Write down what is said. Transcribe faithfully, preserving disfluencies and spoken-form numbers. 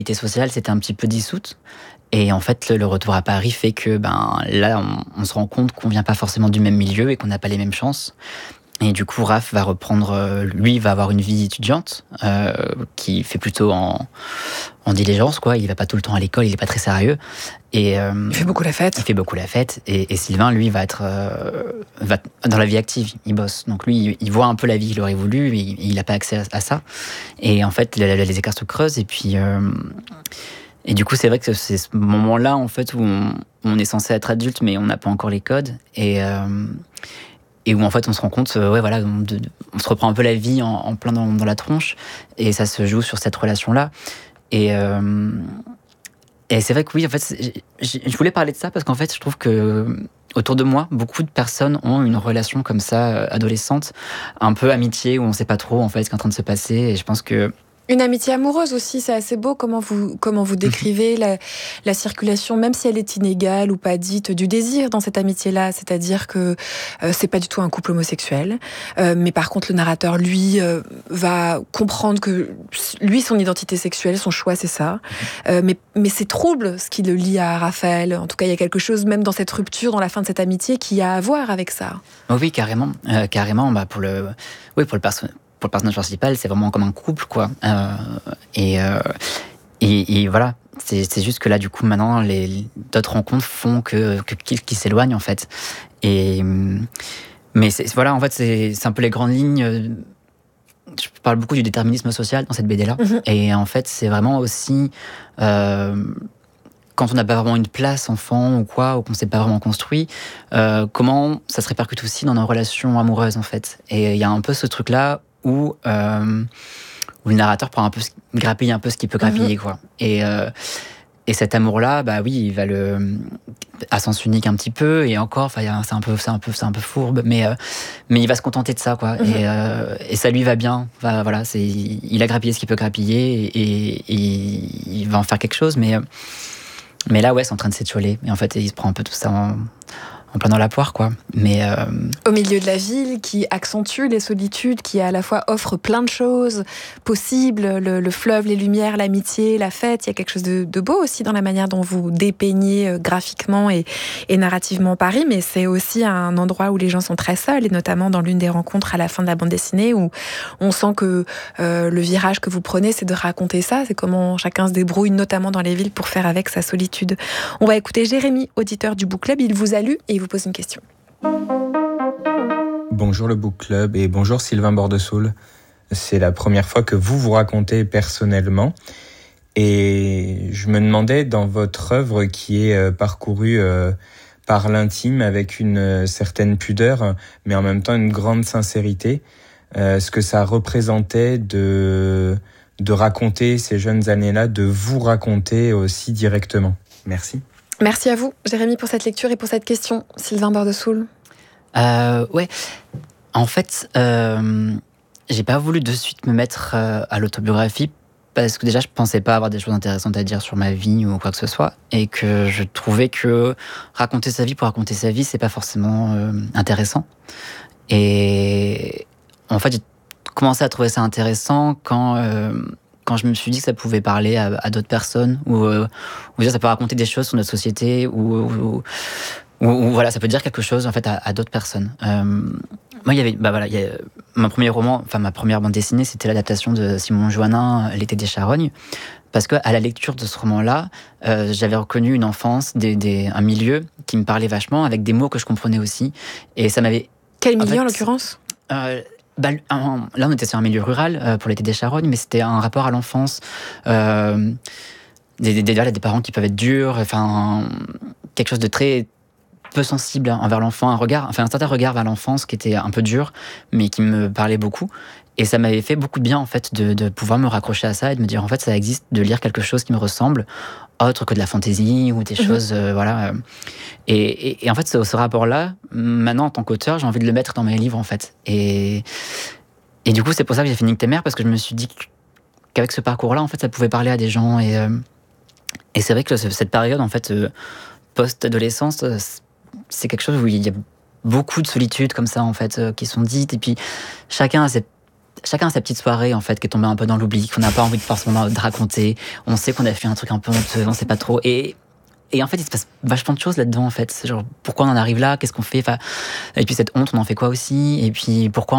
L'unité sociale s'était un petit peu dissoute. Et en fait, le retour à Paris fait que ben, là, on, on se rend compte qu'on vient pas forcément du même milieu et qu'on n'a pas les mêmes chances. Et du coup, Raph va reprendre, lui, va avoir une vie étudiante euh, qui fait plutôt en, en diligence, quoi. Il va pas tout le temps à l'école, il est pas très sérieux. Et, euh, il fait beaucoup la fête. Il fait beaucoup la fête. Et, et Sylvain, lui, va être euh, va, dans la vie active. Il bosse. Donc lui, il voit un peu la vie qu'il aurait voulu, mais il n'a pas accès à, à ça. Et en fait, les, les écarts se creusent. Et puis... Euh, Et du coup, c'est vrai que c'est ce moment-là, en fait, où on, on est censé être adulte, mais on n'a pas encore les codes. Et, euh, et où, en fait, on se rend compte, euh, ouais, voilà, on, de, on se reprend un peu la vie en, en plein dans, dans la tronche. Et ça se joue sur cette relation-là. Et, euh, et c'est vrai que oui, en fait, je voulais parler de ça parce qu'en fait, je trouve que autour de moi, beaucoup de personnes ont une relation comme ça, adolescente, un peu amitié, où on ne sait pas trop, en fait, ce qui est en train de se passer. Et je pense que une amitié amoureuse aussi, c'est assez beau. Comment vous, comment vous décrivez la, la circulation, même si elle est inégale ou pas dite, du désir dans cette amitié-là. C'est-à-dire que euh, c'est pas du tout un couple homosexuel. Euh, mais par contre, le narrateur, lui, euh, va comprendre que lui, son identité sexuelle, son choix, c'est ça. Euh, mais, mais c'est trouble ce qui le lie à Raphaël. En tout cas, il y a quelque chose, même dans cette rupture, dans la fin de cette amitié, qui a à voir avec ça. Oh oui, carrément. Euh, carrément, bah, pour le, oui, pour le personnage. Pour le personnage principal, c'est vraiment comme un couple, quoi. Euh, et, euh, et, et voilà, c'est, c'est juste que là, du coup, maintenant, les, d'autres rencontres font que, que qu'ils, qu'ils s'éloignent, en fait. Et, mais c'est, voilà, en fait, c'est, c'est un peu les grandes lignes. Je parle beaucoup du déterminisme social dans cette B D-là. Mm-hmm. Et en fait, c'est vraiment aussi... Euh, quand on n'a pas vraiment une place enfant ou quoi, ou qu'on ne s'est pas vraiment construit, euh, comment ça se répercute aussi dans nos relations amoureuses, en fait. Et il y a un peu ce truc-là où, euh, où le narrateur prend un peu, grappille un peu ce qu'il peut grappiller, mmh. quoi. Et, euh, et cet amour-là, bah oui, il va le à sens unique un petit peu, et encore, enfin, c'est un peu, c'est un peu, c'est un peu fourbe, mais euh, mais il va se contenter de ça, quoi. Mmh. Et, euh, et ça lui va bien. Enfin, voilà, c'est, il a grappillé ce qu'il peut grappiller, et, et, et il va en faire quelque chose, mais mais là, ouais, c'est en train de s'étioler. Et en fait, il se prend un peu tout ça en en plein dans la poire, quoi. Mais euh... au milieu de la ville, qui accentue les solitudes, qui à la fois offre plein de choses possibles, le, le fleuve, les lumières, l'amitié, la fête. Il y a quelque chose de, de beau aussi dans la manière dont vous dépeignez graphiquement et, et narrativement Paris, mais c'est aussi un endroit où les gens sont très seuls, et notamment dans l'une des rencontres à la fin de la bande dessinée, où on sent que euh, le virage que vous prenez, c'est de raconter ça, c'est comment chacun se débrouille, notamment dans les villes, pour faire avec sa solitude. On va écouter Jérémy, auditeur du Book Club. Il vous a lu et il vous pose une question. Bonjour le Book Club et bonjour Sylvain Bordesoul. C'est la première fois que vous vous racontez personnellement et je me demandais, dans votre œuvre qui est parcourue par l'intime avec une certaine pudeur mais en même temps une grande sincérité, ce que ça représentait de, de raconter ces jeunes années-là, de vous raconter aussi directement. Merci. Merci à vous, Jérémy, pour cette lecture et pour cette question. Sylvain Bordesoul. Euh, ouais. En fait, euh, j'ai pas voulu de suite me mettre euh, à l'autobiographie parce que déjà, je pensais pas avoir des choses intéressantes à dire sur ma vie ou quoi que ce soit, et que je trouvais que raconter sa vie pour raconter sa vie, c'est pas forcément euh, intéressant. Et en fait, j'ai commencé à trouver ça intéressant quand... Euh, quand je me suis dit que ça pouvait parler à, à d'autres personnes, ou, euh, ou dire ça peut raconter des choses sur notre société, ou, ou, ou, ou voilà, ça peut dire quelque chose en fait à, à d'autres personnes. Euh, moi, il y avait, bah voilà, il y a, mon premier roman, enfin ma première bande dessinée, c'était l'adaptation de Simon Joannin, L'été des charognes, parce que à la lecture de ce roman-là, euh, j'avais reconnu une enfance, des, des, un milieu qui me parlait vachement, avec des mots que je comprenais aussi, et ça m'avait. Quel milieu en, fait, en l'occurrence euh, Bah, un, là, on était sur un milieu rural euh, pour l'été des charognes, mais c'était un rapport à l'enfance. Euh, des, des, des, des parents qui peuvent être durs, enfin, quelque chose de très peu sensible envers l'enfant, un regard, enfin un certain regard vers l'enfance qui était un peu dur, mais qui me parlait beaucoup. Et ça m'avait fait beaucoup de bien, en fait, de, de pouvoir me raccrocher à ça et de me dire, en fait, ça existe de lire quelque chose qui me ressemble, autre que de la fantaisie ou des mmh. choses, euh, voilà. Et, et, et en fait, ce, ce rapport-là, maintenant, en tant qu'auteur, j'ai envie de le mettre dans mes livres, en fait. Et, et du coup, c'est pour ça que j'ai fait Nique tes mères, parce que je me suis dit qu'avec ce parcours-là, en fait, ça pouvait parler à des gens. Et, euh, et c'est vrai que cette période, en fait, euh, post-adolescence, c'est quelque chose où il y a beaucoup de solitude, comme ça, en fait, euh, qui sont dites. Et puis, chacun a ses chacun a sa petite soirée, en fait, qui est tombée un peu dans l'oubli, qu'on n'a pas envie de forcément de raconter. On sait qu'on a fait un truc un peu honteux, on sait pas trop. Et, et en fait, il se passe vachement de choses là-dedans, en fait. C'est genre, pourquoi on en arrive là? Qu'est-ce qu'on fait? Enfin, et puis cette honte, on en fait quoi aussi? Et puis, pourquoi